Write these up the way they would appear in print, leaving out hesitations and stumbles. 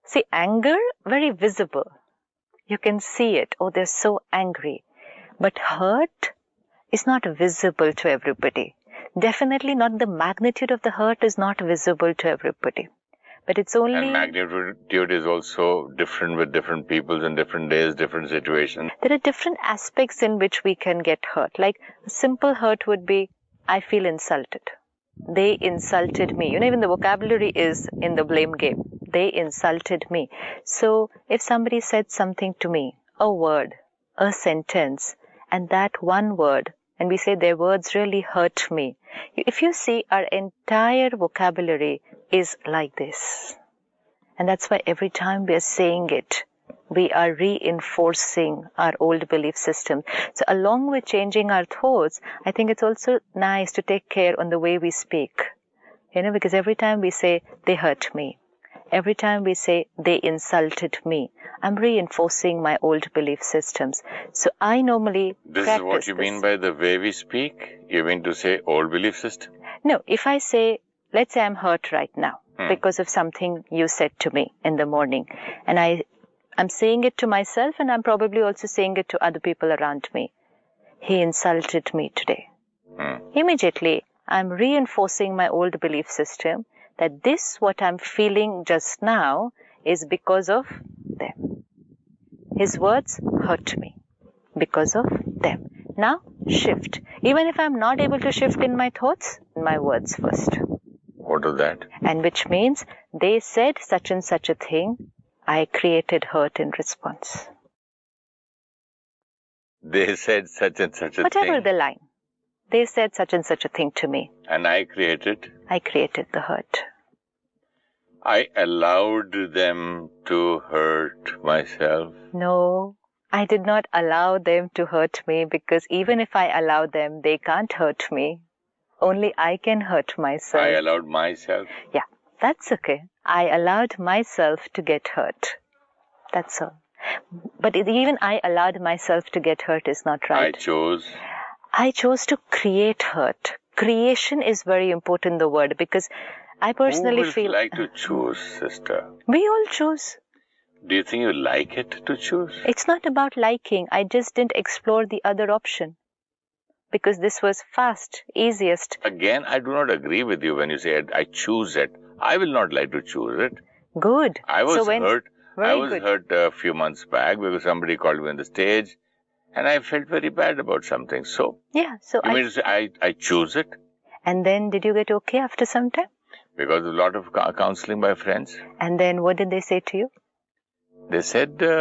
See, anger, very visible. You can see it. Oh, they're so angry. But hurt is not visible to everybody. Definitely not, the magnitude of the hurt is not visible to everybody. But it's only... And magnitude is also different with different peoples and different days, different situations. There are different aspects in which we can get hurt. Like a simple hurt would be, I feel insulted. They insulted me. Even the vocabulary is in the blame game. They insulted me. So if somebody said something to me, a word, a sentence, and that one word, and we say their words really hurt me. If you see, our entire vocabulary is like this. And that's why every time we are saying it, we are reinforcing our old belief system. So along with changing our thoughts, I think it's also nice to take care on the way we speak. Because every time we say, they hurt me. Every time we say, they insulted me. I'm reinforcing my old belief systems. So I normally This is what you mean by the way we speak? You mean to say old belief system? No, if I say, let's say I'm hurt right now because of something you said to me in the morning. And I'm saying it to myself, and I'm probably also saying it to other people around me. He insulted me today. Immediately, I'm reinforcing my old belief system that this, what I'm feeling just now, is because of them. His words hurt me because of them. Now, shift. Even if I'm not able to shift in my thoughts, my words first. What is that? And which means they said such and such a thing, I created hurt in response. They said such and such a thing. Whatever the line. They said such and such a thing to me. And I created the hurt. I allowed them to hurt myself. No, I did not allow them to hurt me, because even if I allow them, they can't hurt me. Only I can hurt myself. I allowed myself. Yeah, that's okay. I allowed myself to get hurt. That's all. But even I allowed myself to get hurt is not right. I chose to create hurt. Creation is very important, the word, because I personally feel... Who would like to choose, sister? We all choose. Do you think you like it to choose? It's not about liking. I just didn't explore the other option. Because this was fast, easiest. Again, I do not agree with you when you say, I choose it. I will not like to choose it. Good. I was hurt a few months back because somebody called me on the stage and I felt very bad about something. So, yeah, so you mean to say I choose it? And then did you get okay after some time? Because a lot of counseling by friends. And then what did they say to you? They said they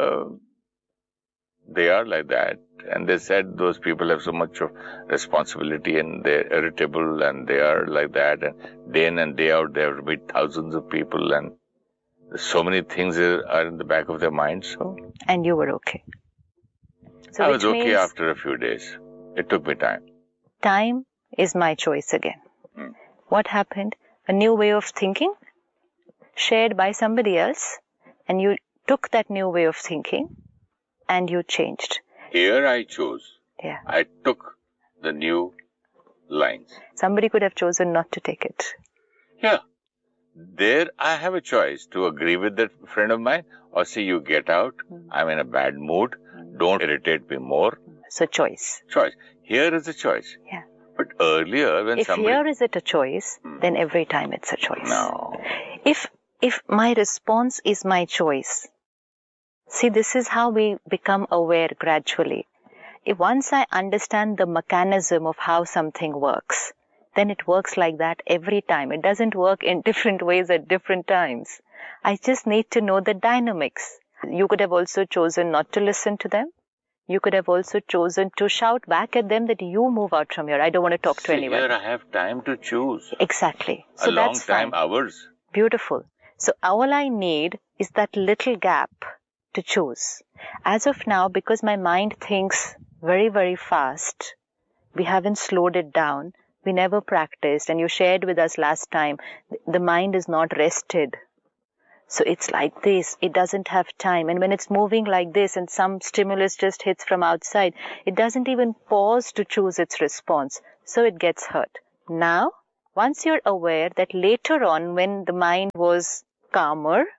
are like that. And they said those people have so much of responsibility and they're irritable and they are like that. And day in and day out, they have to meet thousands of people and so many things are in the back of their mind. So. And you were okay? So I was okay after a few days. It took me time. Time is my choice again. What happened? A new way of thinking shared by somebody else, and you took that new way of thinking and you changed. Here I chose. Yeah. I took the new lines. Somebody could have chosen not to take it. Yeah. There I have a choice to agree with that friend of mine or say, you get out. I'm in a bad mood. Don't irritate me more. So choice. Choice. Here is a choice. Yeah. But earlier when here is it a choice, then every time it's a choice. No. If my response is my choice, see, this is how we become aware gradually. Once I understand the mechanism of how something works, then it works like that every time. It doesn't work in different ways at different times. I just need to know the dynamics. You could have also chosen not to listen to them. You could have also chosen to shout back at them that you move out from here. I don't want to talk to anyone. Here I have time to choose. Exactly. So a long that's time, fine. Hours. Beautiful. So all I need is that little gap to choose. As of now, because my mind thinks very, very fast, we haven't slowed it down. We never practiced. And you shared with us last time, the mind is not rested. So it's like this. It doesn't have time. And when it's moving like this and some stimulus just hits from outside, it doesn't even pause to choose its response. So it gets hurt. Now, once you're aware that later on when the mind was calmer,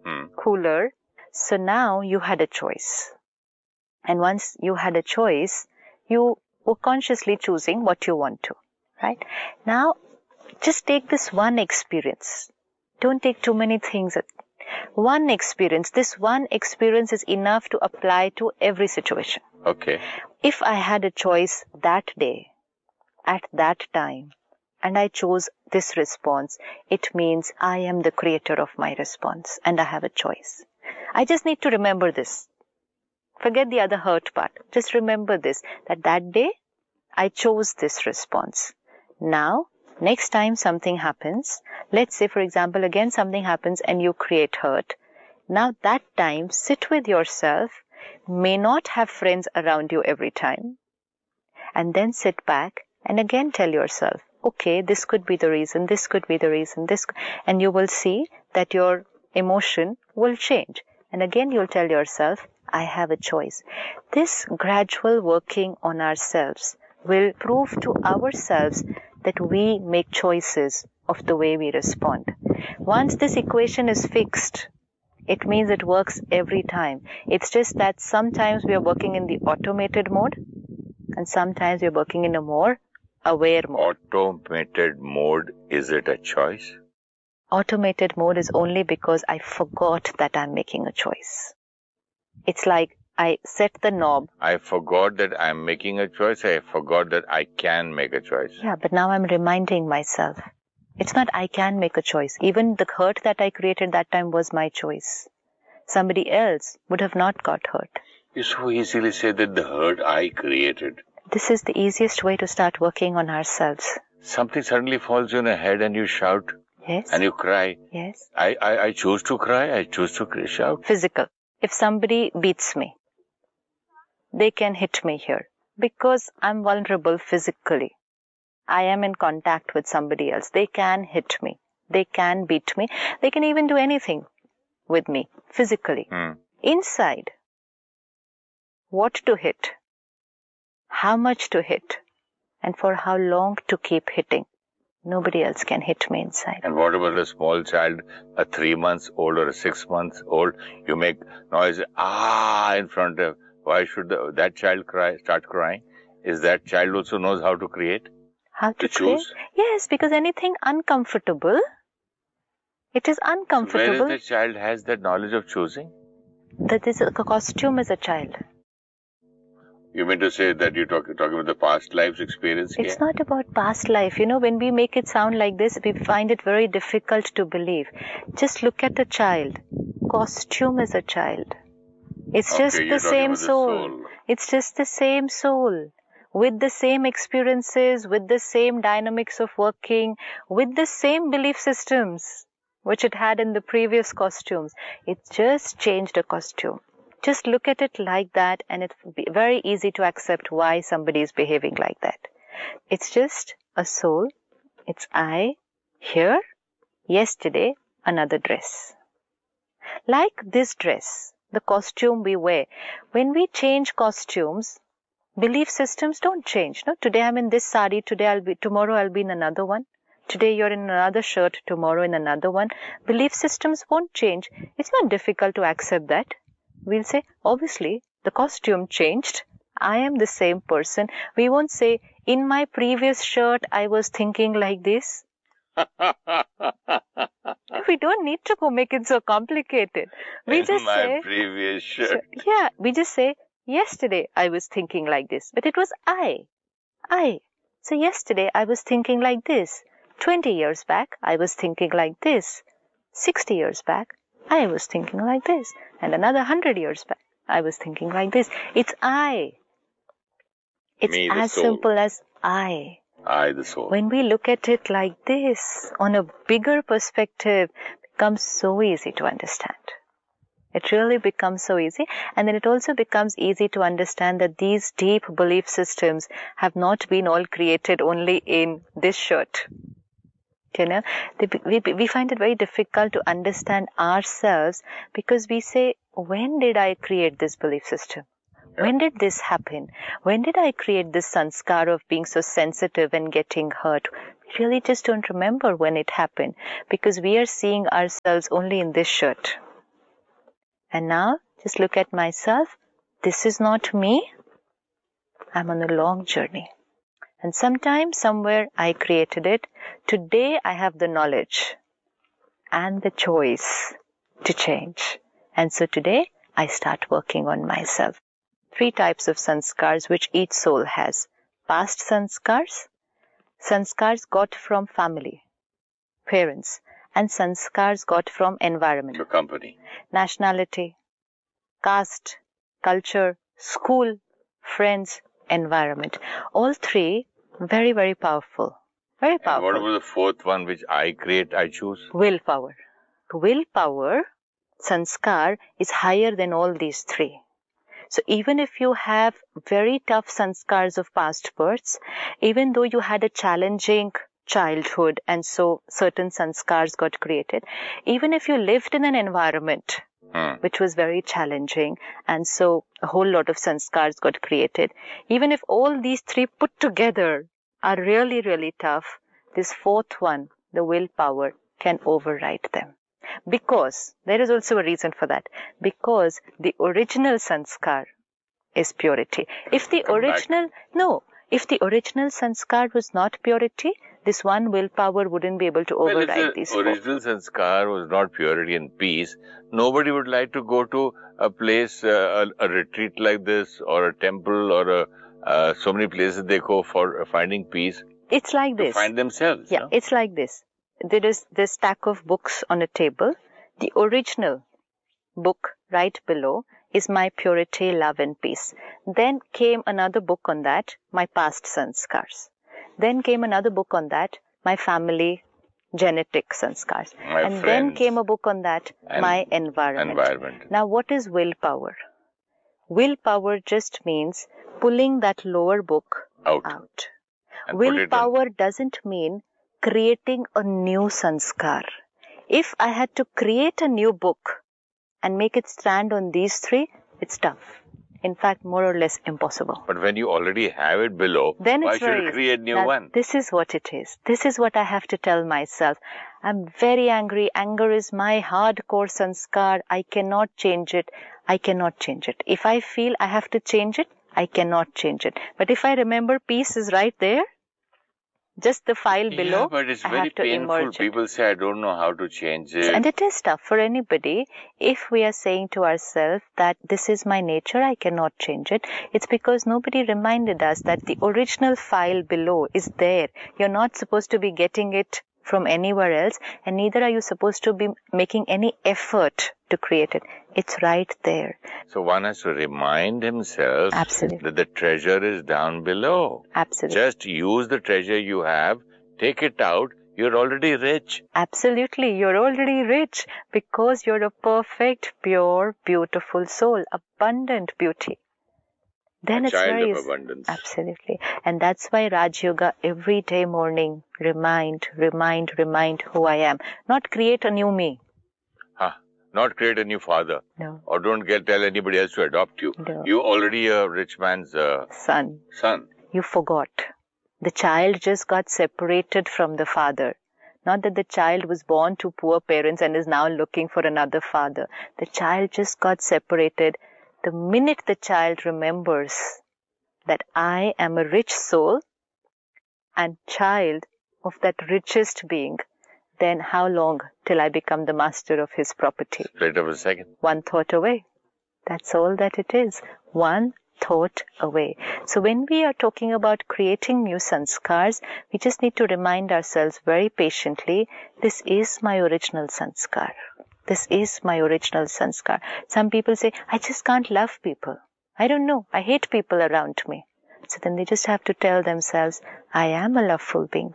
cooler. So now you had a choice. And once you had a choice, you were consciously choosing what you want to, right? Now, just take this one experience. Don't take too many things. One experience. This one experience is enough to apply to every situation. Okay. If I had a choice that day, at that time, and I chose this response, it means I am the creator of my response and I have a choice. I just need to remember this. Forget the other hurt part. Just remember this, that day I chose this response. Now, next time something happens, let's say for example again something happens and you create hurt. Now that time, sit with yourself, may not have friends around you every time, and then sit back and again tell yourself, okay, this could be the reason, this could be the reason, and you will see that your emotion will change. And again you'll tell yourself, I have a choice. This gradual working on ourselves will prove to ourselves that we make choices of the way we respond. Once this equation is fixed, it means it works every time. It's just that sometimes we are working in the automated mode and sometimes we're working in a more aware mode. Automated mode, is it a choice? Automated mode is only because I forgot that I'm making a choice. It's like I set the knob. I forgot that I'm making a choice. I forgot that I can make a choice. Yeah, but now I'm reminding myself. It's not I can make a choice. Even the hurt that I created that time was my choice. Somebody else would have not got hurt. You so easily say that the hurt I created. This is the easiest way to start working on ourselves. Something suddenly falls on your head and you shout. Yes. And you cry. Yes. I choose to cry. I choose to shout. Physical. If somebody beats me, they can hit me here because I'm vulnerable physically. I am in contact with somebody else. They can hit me. They can beat me. They can even do anything with me physically. Inside, what to hit, how much to hit, and for how long to keep hitting. Nobody else can hit me inside. And what about a small child, a 3 months old or a 6 months old? You make noise, in front of. Why should that child start crying? Is that child also knows how to create? How to choose? Yes, because anything uncomfortable, it is uncomfortable. So where is the child has that knowledge of choosing? That is a costume as a child. You mean to say that you're talking about the past life's experience here? It's not about past life. When we make it sound like this, we find it very difficult to believe. Just look at a child. Costume as a child. It's just the same soul. It's just the same soul. With the same experiences, with the same dynamics of working, with the same belief systems which it had in the previous costumes. It just changed a costume. Just look at it like that and it's very easy to accept why somebody is behaving like that. It's just a soul. It's I, here, yesterday, another dress. Like this dress, the costume we wear. When we change costumes, belief systems don't change. No, today I'm in this sari, tomorrow I'll be in another one. Today you're in another shirt, tomorrow in another one. Belief systems won't change. It's not difficult to accept that. We'll say, obviously, the costume changed. I am the same person. We won't say, in my previous shirt, I was thinking like this. We don't need to go make it so complicated. We just say, previous shirt. Yeah, we just say, yesterday I was thinking like this. But it was I. So yesterday I was thinking like this. 20 years back, I was thinking like this. 60 years back, I was thinking like this. And another 100 years back, I was thinking like this. It's I. It's as simple as I. I, the soul. When we look at it like this, on a bigger perspective, it becomes so easy to understand. It really becomes so easy. And then it also becomes easy to understand that these deep belief systems have not been all created only in this shirt. We find it very difficult to understand ourselves because we say, when did I create this belief system? When did this happen? When did I create this sanskar of being so sensitive and getting hurt? We really just don't remember when it happened because we are seeing ourselves only in this shirt. And now, just look at myself. This is not me. I'm on a long journey. And sometime, somewhere, I created it. Today, I have the knowledge and the choice to change. And so today, I start working on myself. 3 types of sanskars which each soul has. Past sanskars got from family, parents, and sanskars got from environment. Your company. Nationality, caste, culture, school, friends, environment. All 3 very, very powerful. Very powerful. And what about the 4th one which I choose? Willpower. Willpower, sanskar, is higher than all these 3. So even if you have very tough sanskars of past births, even though you had a challenging childhood and so certain sanskars got created, even if you lived in an environment which was very challenging and so a whole lot of sanskars got created, even if all these 3 put together are really, really tough, this 4th one, the willpower, can override them. Because, there is also a reason for that, because the original sanskar is purity. If the original sanskar was not purity, this one willpower wouldn't be able to override these 4. If the original sanskar was not purity and peace, nobody would like to go to a place, a retreat like this, or a temple, or so many places they go for finding peace. It's like this. To find themselves. Yeah, it's like this. There is this stack of books on a table. The original book right below is my purity, love and peace. Then came another book on that, my past sanskars. Then came another book on that, my family, genetic sanskars. And then came a book on that, my environment. Now what is willpower? Willpower just means pulling that lower book out. Willpower doesn't mean creating a new sanskar. If I had to create a new book and make it stand on these 3, it's tough. In fact, more or less impossible. But when you already have it below, then why should you create a new one? This is what it is. This is what I have to tell myself. I'm very angry. Anger is my hardcore sanskar. I cannot change it. If I feel I have to change it, I cannot change it. But if I remember peace is right there, just the file below, but it's I very have to painful. emerge People say, I don't know how to change it. And it is tough for anybody. If we are saying to ourselves that this is my nature, I cannot change it, it's because nobody reminded us that the original file below is there. You're not supposed to be getting it from anywhere else, and neither are you supposed to be making any effort to create it. It's right there. So one has to remind himself that the treasure is down below. Absolutely. Just use the treasure you have, take it out, you're already rich. Absolutely, you're already rich because you're a perfect, pure, beautiful soul, abundant beauty. Then it's child of abundance. Absolutely. And that's why Raj Yoga every day morning remind who I am. Not create a new me. Not create a new father. No. Or don't tell anybody else to adopt you. No. You're already a rich man's son. You forgot. The child just got separated from the father. Not that the child was born to poor parents and is now looking for another father. The child just got separated. The minute the child remembers that I am a rich soul and child of that richest being, then how long till I become the master of his property? Straight of a second. One thought away. That's all that it is. One thought away. So when we are talking about creating new sanskars, we just need to remind ourselves very patiently, this is my original sanskar. This is my original sanskar. Some people say, I just can't love people. I don't know. I hate people around me. So then they just have to tell themselves, I am a loveful being.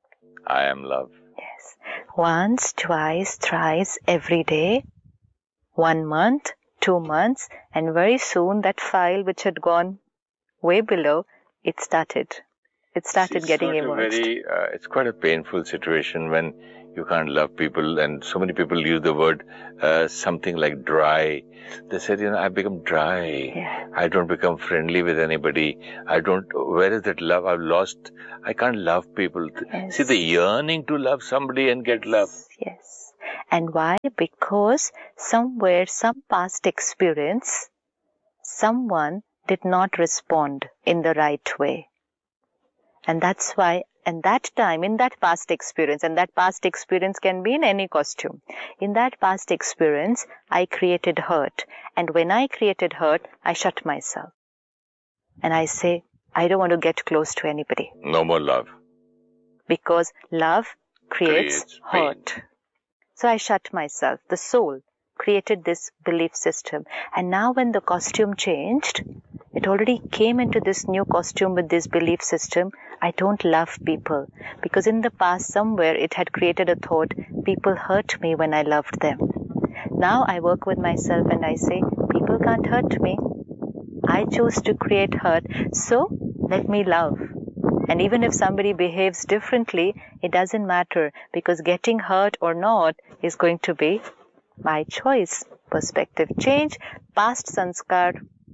I am love. Yes. Once, twice, thrice, every day, 1 month, 2 months, and very soon that file which had gone way below, it started getting emerged. It's quite a painful situation when you can't love people, and so many people use the word something like dry. They said, I become dry. Yeah. I don't become friendly with anybody. Where is that love I've lost? I can't love people. Yes. See, the yearning to love somebody and get love. Yes. And why? Because somewhere, some past experience, someone did not respond in the right way. And that's why, and that time, in that past experience, and that past experience can be in any costume. In that past experience, I created hurt. And when I created hurt, I shut myself. And I say, I don't want to get close to anybody. No more love. Because love creates hurt. pain. So I shut myself. The soul created this belief system. And now when the costume changed, it already came into this new costume with this belief system. I don't love people. Because in the past, somewhere, it had created a thought, people hurt me when I loved them. Now I work with myself and I say, people can't hurt me. I choose to create hurt. So let me love. And even if somebody behaves differently, it doesn't matter, because getting hurt or not is going to be my choice. Perspective change, past sanskar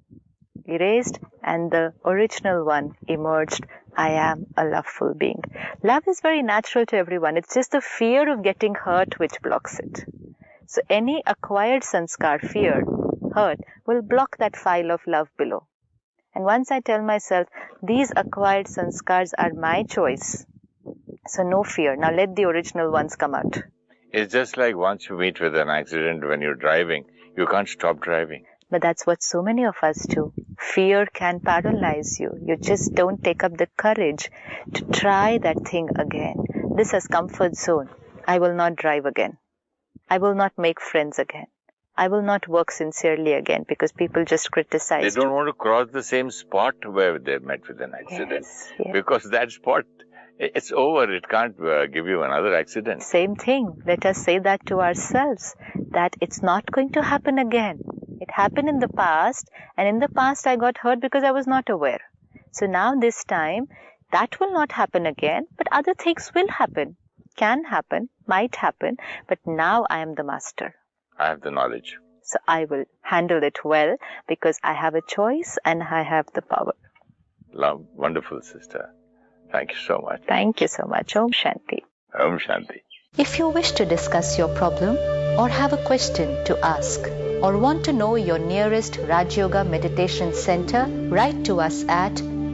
erased, and the original one emerged. I am a loveful being. Love is very natural to everyone. It's just the fear of getting hurt which blocks it. So any acquired sanskar, fear, hurt, will block that file of love below. And once I tell myself, these acquired sanskars are my choice, so no fear. Now let the original ones come out. It's just like once you meet with an accident when you're driving, you can't stop driving. But that's what so many of us do. Fear can paralyze you. You just don't take up the courage to try that thing again. This is comfort zone. I will not drive again. I will not make friends again. I will not work sincerely again because people just criticize. They don't want to cross the same spot where they met with an accident. Yes. Because that spot, it's over. It can't give you another accident. Same thing. Let us say that to ourselves, that it's not going to happen again. It happened in the past, and in the past I got hurt because I was not aware. So now this time, that will not happen again, but other things will happen. Can happen, might happen, but now I am the master. I have the knowledge. So I will handle it well because I have a choice and I have the power. Love, wonderful sister. Thank you so much. Thank you so much. Om Shanti. Om Shanti. If you wish to discuss your problem or have a question to ask or want to know your nearest Raj Yoga Meditation Center, write to us at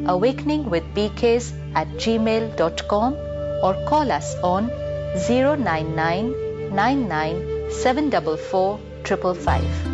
awakeningwithbks@gmail.com or call us on 099 99 744 555.